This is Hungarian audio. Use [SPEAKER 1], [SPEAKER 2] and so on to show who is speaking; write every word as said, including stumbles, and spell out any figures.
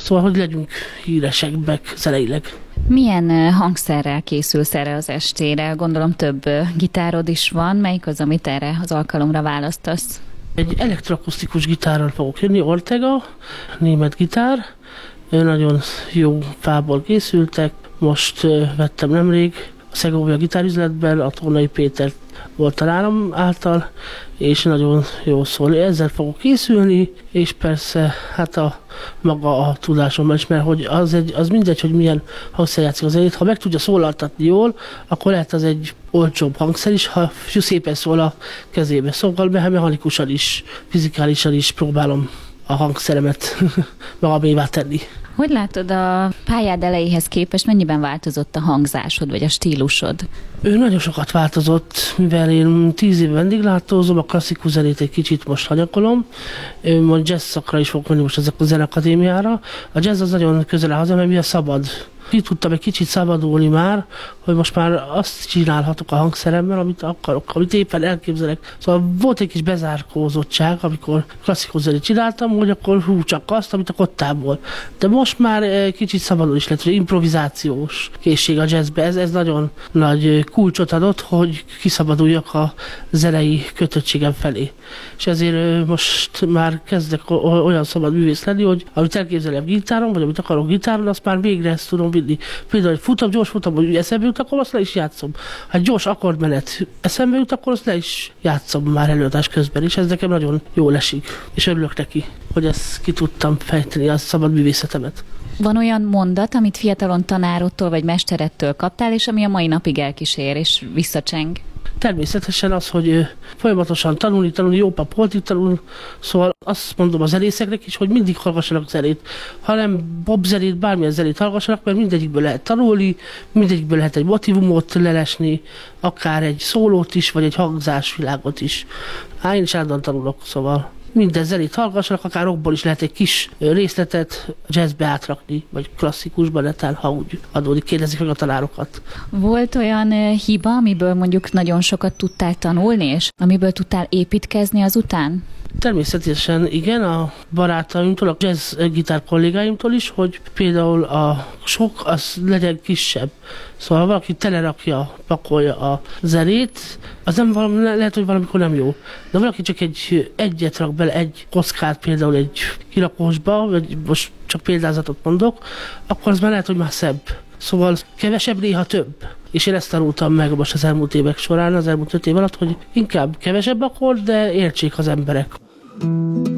[SPEAKER 1] Szóval, hogy legyünk híresebbek zeneileg.
[SPEAKER 2] Milyen hangszerrel készülsz erre az estére? Gondolom több gitárod is van. Melyik az, amit erre az alkalomra választasz?
[SPEAKER 1] Egy elektroakusztikus gitárral fogok jönni, Ortega, német gitár. Nagyon jó fából készültek. Most vettem nemrég a Segovia gitárüzletben, a Tónai Péter volt a nálam által, és nagyon jó szól. Ezzel fogok készülni, és persze hát a maga a tudásom is, mert hogy az, egy, az mindegy, hogy milyen hangszer játszik az zenét. Ha meg tudja szólaltatni jól, akkor lehet az egy olcsóbb hangszer is, ha szépen szól a kezébe. Szóval mechanikusan is, fizikálisan is próbálom a hangszeremet magamévá tenni.
[SPEAKER 2] Hogy látod, a pályád elejéhez képest mennyiben változott a hangzásod, vagy a stílusod?
[SPEAKER 1] Ő nagyon sokat változott, mivel én tíz éve vendéglátózom, a klasszikus zenét egy kicsit most hanyakolom. Majd jazz szakra is fogok menni most ezek a Zeneakadémiára. A jazz az nagyon közel áll hozzám, mert mi a szabad. Ki tudtam egy kicsit szabadulni már, hogy most már azt csinálhatok a hangszeremmel, amit akarok, amit éppen elképzelek. Szóval volt egy kis bezárkózottság, amikor klasszikus zenét csináltam, hogy akkor hú, csak azt, amit a kottából. De most már kicsit szabadul is lett, hogy improvizációs készség a jazzbe. Ez, ez nagyon nagy kulcsot adott, hogy kiszabaduljak a zenei kötöttségem felé. És ezért most már kezdek olyan szabad művész lenni, hogy amit elképzelem gitáron, vagy amit akarok gitáron, azt már végre ezt tudom vinni. Például, hogy futam, gyors futam, hogy eszembe jut, akkor azt le is játszom. Ha gyors akkordmenet eszembe jut, akkor azt le is játszom már előadás közben, és ez nekem nagyon jól esik. És örülök neki, hogy ezt ki tudtam fejteni, a szabad művészetemet.
[SPEAKER 2] Van olyan mondat, amit fiatalon tanárodtól vagy mesterettől kaptál, és ami a mai napig elkísér és visszacseng?
[SPEAKER 1] Természetesen az, hogy folyamatosan tanulni, tanulni, jó pap volt itt tanul, szóval azt mondom a zenészeknek is, hogy mindig hallgassanak zenét, hanem pop zenét, bármilyen zenét hallgassanak, mert mindegyikből lehet tanulni, mindegyikből lehet egy motivumot lelesni, akár egy szólót is, vagy egy hangzásvilágot is. Há, én is állandóan tanulok, szóval minden zenét hallgassanak, akár rockból is lehet egy kis részletet jazzbe átrakni, vagy klasszikusban, netán, ha úgy adódik, kérdezik meg a tanárokat. Volt
[SPEAKER 2] olyan hiba, amiből mondjuk nagyon sokat tudtál tanulni, és amiből tudtál építkezni azután?
[SPEAKER 1] Természetesen igen, a barátaimtól, a jazz gitár kollégáimtól is, hogy például a sok az legyen kisebb. Szóval ha valaki telerakja, pakolja a zenét, az nem valami, lehet, hogy valamikor nem jó. De valaki csak egy egyet rak bele, egy kockát például egy kirakósba, vagy most csak példázatot mondok, akkor az már lehet, hogy már szebb. Szóval kevesebb, néha több. És én ezt tanultam meg most az elmúlt évek során, az elmúlt öt év alatt, hogy inkább kevesebb akkor, de értsék az emberek.